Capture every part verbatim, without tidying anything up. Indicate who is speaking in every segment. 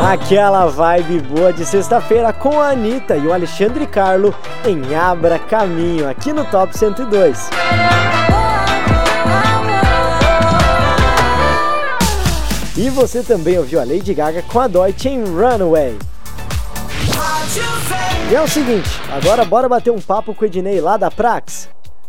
Speaker 1: Aquela vibe boa de sexta-feira com a Anitta e o Alexandre Carlo em Abra Caminho, aqui no Top cento e dois. E você também ouviu a Lady Gaga com a Deutsche em Runaway. E é o seguinte, agora bora bater um papo com o Ednei lá da Prax.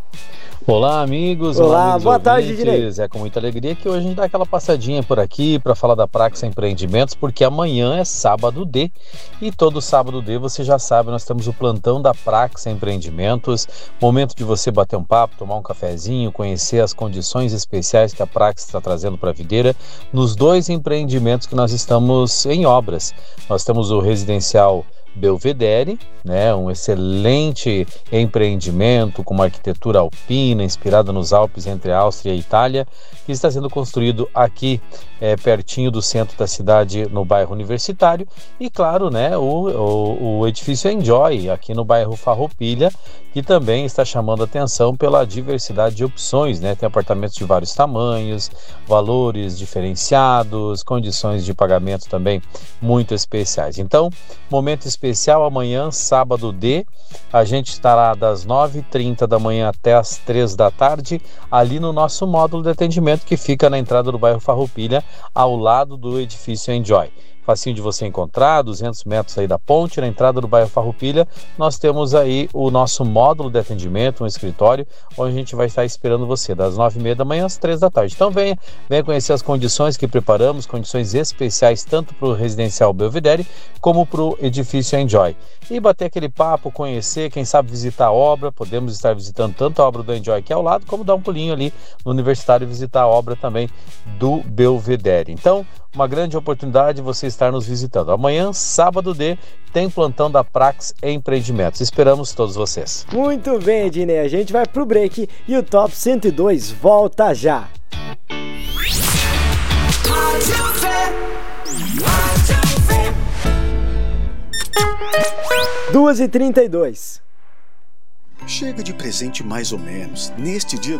Speaker 2: Olá, amigos.
Speaker 1: Olá,
Speaker 2: Olá amigos
Speaker 1: boa
Speaker 2: ouvintes.
Speaker 1: tarde, Ednei.
Speaker 2: É com muita alegria que hoje a gente dá aquela passadinha por aqui para falar da Prax Empreendimentos, porque amanhã é sábado D e todo sábado D, você já sabe, nós temos o plantão da Prax Empreendimentos, momento de você bater um papo, tomar um cafezinho, conhecer as condições especiais que a Prax está trazendo para a videira nos dois empreendimentos que nós estamos em obras. Nós temos o residencial Belvedere, né, um excelente empreendimento com uma arquitetura alpina inspirada nos Alpes entre a Áustria e a Itália, que está sendo construído aqui é, pertinho do centro da cidade, no bairro Universitário, e claro, né, o, o, o edifício Enjoy, aqui no bairro Farroupilha, que também está chamando a atenção pela diversidade de opções, né? Tem apartamentos de vários tamanhos, valores diferenciados, condições de pagamento também muito especiais. Então, momento especial amanhã, sábado D, a gente estará das nove e trinta da manhã até as três da tarde, ali no nosso módulo de atendimento que fica na entrada do bairro Farroupilha, ao lado do edifício Enjoy. Facinho de você encontrar, duzentos metros aí da ponte, na entrada do bairro Farroupilha, nós temos aí o nosso módulo de atendimento, um escritório, onde a gente vai estar esperando você, das nove e meia da manhã às três da tarde. Então venha, venha conhecer as condições que preparamos, condições especiais tanto para o residencial Belvedere, como para o edifício Enjoy. E bater aquele papo, conhecer, quem sabe visitar a obra, podemos estar visitando tanto a obra do Enjoy aqui ao lado, como dar um pulinho ali no Universitário e visitar a obra também do Belvedere. Então, uma grande oportunidade você estar nos visitando. Amanhã, sábado D, tem plantão da Prax Empreendimentos. Esperamos todos vocês.
Speaker 1: Muito bem, Ednei, a gente vai pro break e o Top cento e dois volta já. duas e trinta e dois.
Speaker 3: Chega de presente mais ou menos. Neste dia